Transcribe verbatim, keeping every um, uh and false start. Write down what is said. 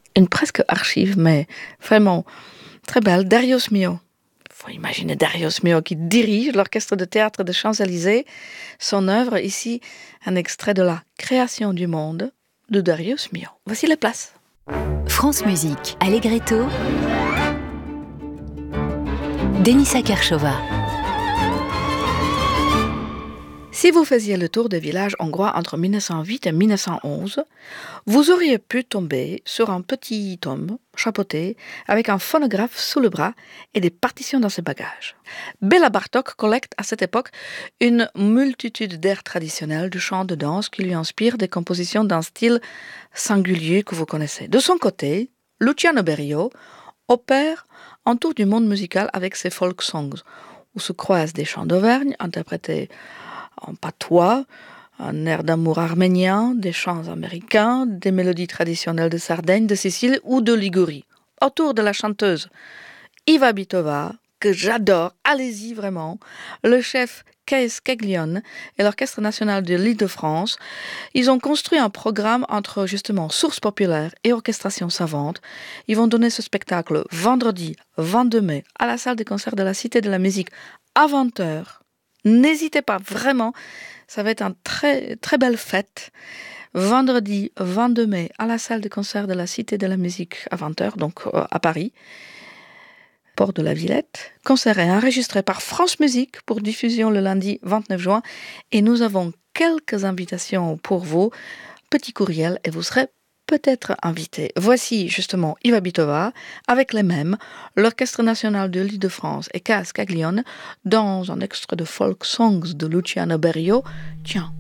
une presque archive, mais vraiment très belle, Darius Milhaud. Il faut imaginer Darius Milhaud qui dirige l'orchestre de théâtre des Champs-Élysées. Son œuvre, ici, un extrait de la Création du monde de Darius Milhaud. Voici les places. France Musique, Allegretto, Denisa Kershova. Si vous faisiez le tour des villages hongrois entre mille neuf cent huit et mille neuf cent onze, vous auriez pu tomber sur un petit homme chapeauté avec un phonographe sous le bras et des partitions dans ses bagages. Béla Bartók collecte à cette époque une multitude d'airs traditionnels du chant de danse qui lui inspirent des compositions d'un style singulier que vous connaissez. De son côté, Luciano Berio opère un tour du monde musical avec ses folk songs, où se croisent des chants d'Auvergne interprétés en patois, un air d'amour arménien, des chants américains, des mélodies traditionnelles de Sardaigne, de Sicile ou de Ligurie. Autour de la chanteuse Iva Bitova, que j'adore, allez-y vraiment, le chef Kees Keglion et l'Orchestre national de l'Île-de-France, ils ont construit un programme entre justement sources populaires et orchestration savante. Ils vont donner ce spectacle vendredi vingt-deux mai à la salle des concerts de la Cité de la Musique à vingt heures. N'hésitez pas, vraiment, ça va être une très, très belle fête. Vendredi vingt-deux mai à la salle de concert de la Cité de la Musique à vingt heures, donc euh, à Paris, Port de la Villette. Concert est enregistré par France Musique pour diffusion le lundi vingt-neuf juin et nous avons quelques invitations pour vous. Petit courriel et vous serez peut-être invité. Voici justement Iva Bitova avec les mêmes, l'Orchestre national de l'Île-de-France et Kees Keglion dans un extrait de folk songs de Luciano Berio. Tiens,